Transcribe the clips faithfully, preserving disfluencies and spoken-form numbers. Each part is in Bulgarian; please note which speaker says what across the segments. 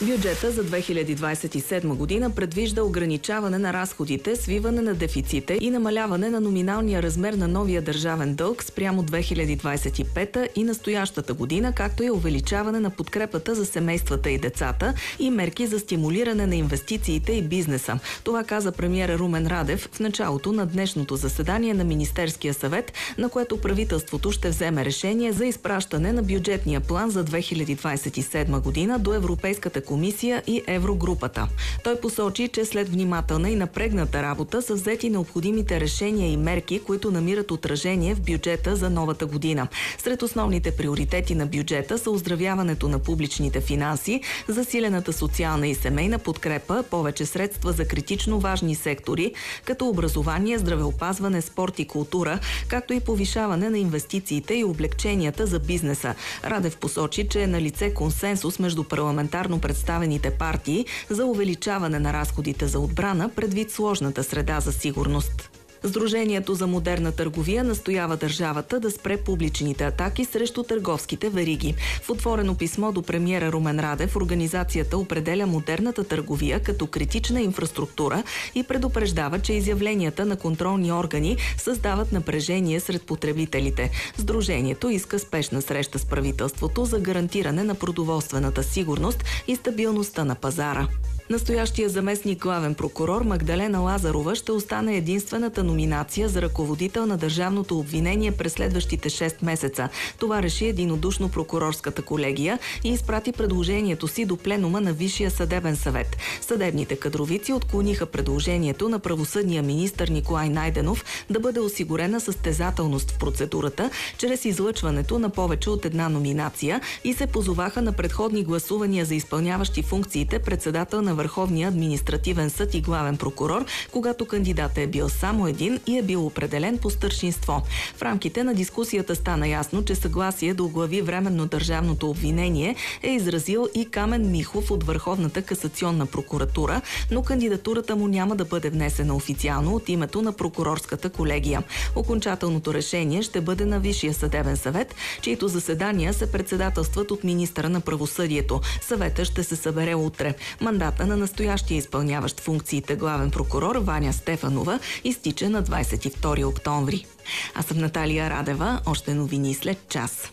Speaker 1: Бюджета за две хиляди двадесет и седма година предвижда ограничаване на разходите, свиване на дефицита и намаляване на номиналния размер на новия държавен дълг спрямо две хиляди двадесет и пета и настоящата година, както и увеличаване на подкрепата за семействата и децата и мерки за стимулиране на инвестициите и бизнеса. Това каза премиерът Румен Радев в началото на днешното заседание на Министерския съвет, на което правителството ще вземе решение за изпращане на бюджетния план за две хиляди двадесет и седма година до Европейската комисия и Еврогрупата. Той посочи, че след внимателна и напрегната работа са взети необходимите решения и мерки, които намират отражение в бюджета за новата година. Сред основните приоритети на бюджета са оздравяването на публичните финанси, засилената социална и семейна подкрепа, повече средства за критично важни сектори, като образование, здравеопазване, спорт и култура, както и повишаване на инвестициите и облегченията за бизнеса. Радев посочи, че е налице консенсус между парламентарно представените партии за увеличаване на разходите за отбрана предвид сложната среда за сигурност. Сдружението за модерна търговия настоява държавата да спре публичните атаки срещу търговските вериги. В отворено писмо до премиера Румен Радев организацията определя модерната търговия като критична инфраструктура и предупреждава, че изявленията на контролни органи създават напрежение сред потребителите. Сдружението иска спешна среща с правителството за гарантиране на продоволствената сигурност и стабилността на пазара. Настоящия заместник главен прокурор Магдалена Лазарова ще остане единствената номинация за ръководител на държавното обвинение през следващите шест месеца. Това реши единодушно прокурорската колегия и изпрати предложението си до пленума на Висшия съдебен съвет. Съдебните кадровици отклониха предложението на правосъдния министър Николай Найденов да бъде осигурена състезателност в процедурата чрез излъчването на повече от една номинация и се позоваха на предходни гласувания за изпълняващи функциите председател на Върховния административен съд и главен прокурор, когато кандидатът е бил само един и е бил определен по старшинство. В рамките на дискусията стана ясно, че съгласие да оглави временно държавното обвинение е изразил и Камен Михов от Върховната касационна прокуратура, но кандидатурата му няма да бъде внесена официално от името на прокурорската колегия. Окончателното решение ще бъде на Висшия съдебен съвет, чието заседания се председателстват от министъра на правосъдието. Съветът ще се събере утре. Мандата на настоящия изпълняващ функциите главен прокурор Ваня Стефанова изтича на двадесет и втори октомври. Аз съм Наталия Радева. Още новини след час.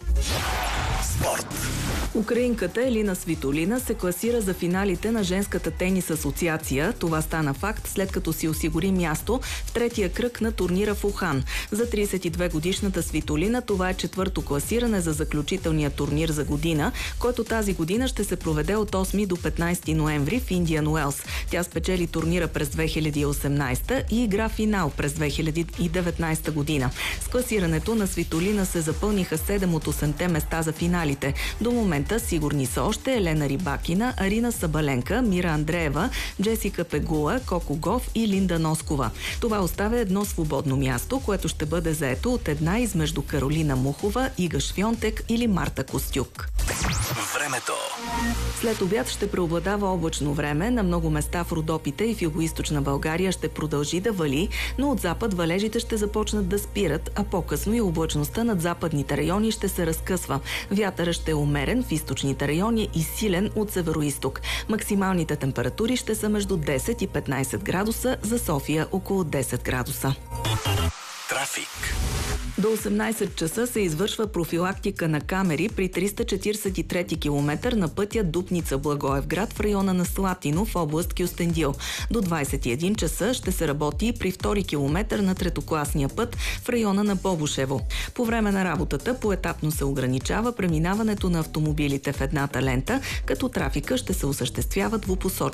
Speaker 1: Спорт. Украинката Елина Свитолина се класира за финалите на женската тенис асоциация. Това стана факт, след като си осигури място в третия кръг на турнира в Ухан. За тридесет и две годишната Свитолина това е четвърто класиране за заключителния турнир за година, който тази година ще се проведе от осми до петнадесети ноември в Индиан Уелс. Тя спечели турнира през две хиляди и осемнадесета и игра финал през две хиляди и деветнадесета година. С класирането на Свитолина се запълниха седем от осемте места за финалите. До момента сигурни са още Елена Рибакина, Арина Сабаленка, Мира Андреева, Джесика Пегула, Коко Гов и Линда Носкова. Това оставя едно свободно място, което ще бъде заето от една измежду Каролина Мухова, Ига Швионтек или Марта Костюк. Времето. След обяд ще преобладава облачно време. На много места в Родопите и в югоизточна България ще продължи да вали, но от запад валежите ще започнат да спират, а по-късно и облачността над западните райони ще се разкъсва. Вятърът ще е умерен в източните райони и силен от североизток. Максималните температури ще са между десет и петнадесет градуса, за София около десет градуса. Трафик. До осемнадесет часа се извършва профилактика на камери при триста четиридесет и трети километър на пътя Дупница-Благоевград в района на Слатино в област Кюстендил. До двадесет и един часа ще се работи и при втори километър на третокласния път в района на Бобошево. По време на работата поетапно се ограничава преминаването на автомобилите в едната лента, като трафика ще се осъществява двупосочно.